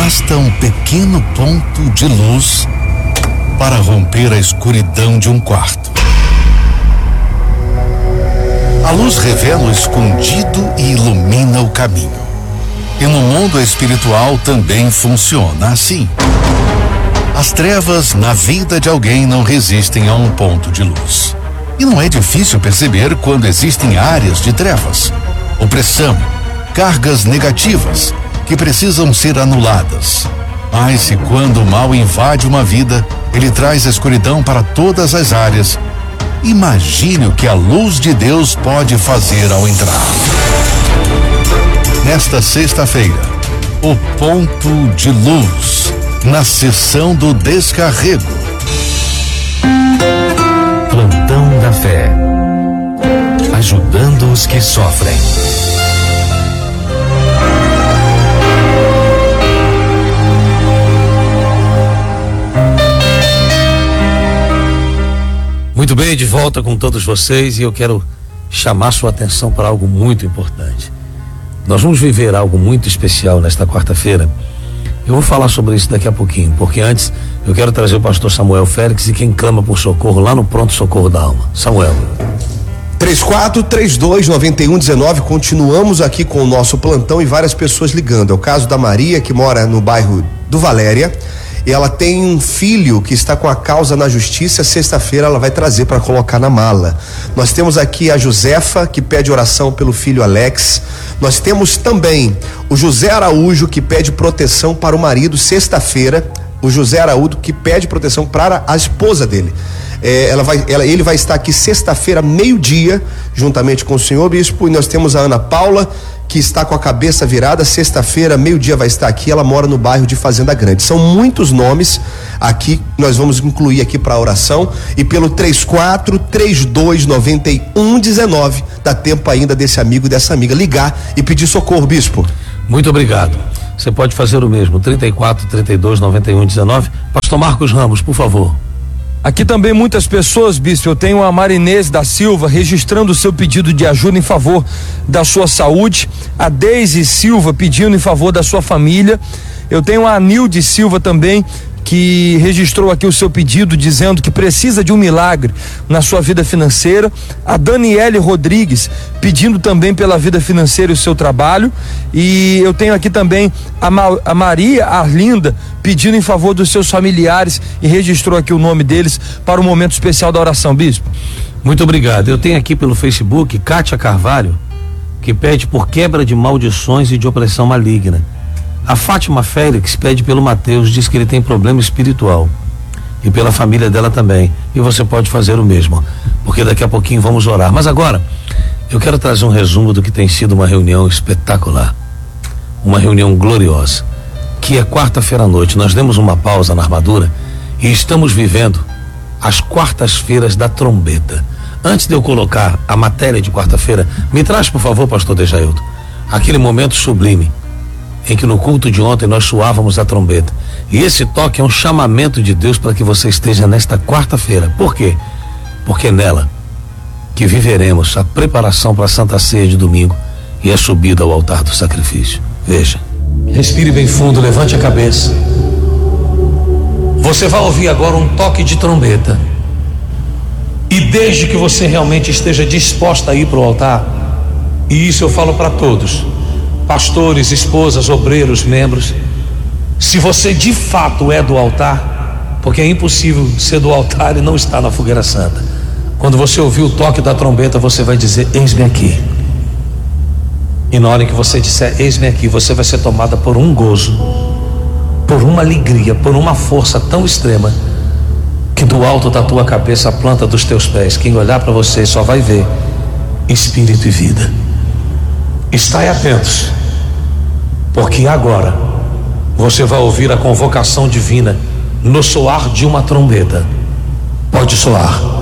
Basta um pequeno ponto de luz para romper a escuridão de um quarto. A luz revela o escondido e ilumina o caminho. E no mundo espiritual também funciona assim. As trevas na vida de alguém não resistem a um ponto de luz. E não é difícil perceber quando existem áreas de trevas, opressão, cargas negativas que precisam ser anuladas. Mas se quando o mal invade uma vida, ele traz a escuridão para todas as áreas. Imagine o que a luz de Deus pode fazer ao entrar. Nesta sexta-feira, o ponto de luz, na sessão do descarrego. Plantão da Fé, ajudando os que sofrem. Muito bem, de volta com todos vocês, e eu quero chamar sua atenção para algo muito importante. Nós vamos viver algo muito especial nesta quarta-feira. Eu vou falar sobre isso daqui a pouquinho, porque antes eu quero trazer o pastor Samuel Félix e quem clama por socorro lá no Pronto Socorro da Alma. Samuel. 3432-9119, continuamos aqui com o nosso plantão e várias pessoas ligando. É o caso da Maria, que mora no bairro do Valéria. E ela tem um filho que está com a causa na justiça. Sexta-feira ela vai trazer para colocar na mala. Nós temos aqui a Josefa, que pede oração pelo filho Alex. Nós temos também o José Araújo, que pede proteção para o marido. Sexta-feira, o José Araújo, que pede proteção para a esposa dele. Ele vai estar aqui sexta-feira, meio-dia, juntamente com o senhor bispo. E nós temos a Ana Paula, que está com a cabeça virada. Sexta-feira, meio-dia, vai estar aqui. Ela mora no bairro de Fazenda Grande. São muitos nomes aqui, nós vamos incluir aqui para a oração. E pelo 3432-9119, dá tempo ainda desse amigo e dessa amiga ligar e pedir socorro, bispo. Muito obrigado. Você pode fazer o mesmo, 3432-9119. Pastor Marcos Ramos, por favor. Aqui também muitas pessoas, bispo. Eu tenho a Marinês da Silva registrando o seu pedido de ajuda em favor da sua saúde, a Deise Silva pedindo em favor da sua família. Eu tenho a Anilde Silva também, que registrou aqui o seu pedido dizendo que precisa de um milagre na sua vida financeira. A Daniele Rodrigues pedindo também pela vida financeira e o seu trabalho. E eu tenho aqui também a Maria Arlinda pedindo em favor dos seus familiares e registrou aqui o nome deles para o momento especial da oração, bispo. Muito obrigado. Eu tenho aqui pelo Facebook Kátia Carvalho, que pede por quebra de maldições e de opressão maligna. A Fátima Félix pede pelo Mateus, diz que ele tem problema espiritual. E pela família dela também. E você pode fazer o mesmo, porque daqui a pouquinho vamos orar. Mas agora, eu quero trazer um resumo do que tem sido uma reunião espetacular. Uma reunião gloriosa. Que é quarta-feira à noite. Nós demos uma pausa na armadura e estamos vivendo as quartas-feiras da trombeta. Antes de eu colocar a matéria de quarta-feira, me traz, por favor, pastor Dejailton, aquele momento sublime em que no culto de ontem nós soávamos a trombeta. E esse toque é um chamamento de Deus para que você esteja nesta quarta-feira. Por quê? Porque é nela que viveremos a preparação para a Santa Ceia de domingo e a subida ao altar do sacrifício. Veja. Respire bem fundo, levante a cabeça. Você vai ouvir agora um toque de trombeta. E desde que você realmente esteja disposta a ir para o altar, e isso eu falo para todos, pastores, esposas, obreiros, membros, se você de fato é do altar, porque é impossível ser do altar e não estar na fogueira santa. Quando você ouvir o toque da trombeta, você vai dizer: eis-me aqui. E na hora em que você disser eis-me aqui, você vai ser tomada por um gozo, por uma alegria, por uma força tão extrema, que do alto da tua cabeça à planta dos teus pés, quem olhar para você só vai ver espírito e vida. Estai atentos, porque agora você vai ouvir a convocação divina no soar de uma trombeta. Pode soar.